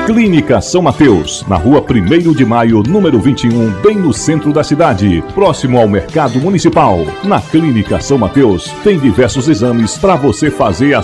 Clínica São Mateus, na rua 1º de Maio, número 21, bem no centro da cidade, próximo ao Mercado Municipal. Na Clínica São Mateus, tem diversos exames para você fazer a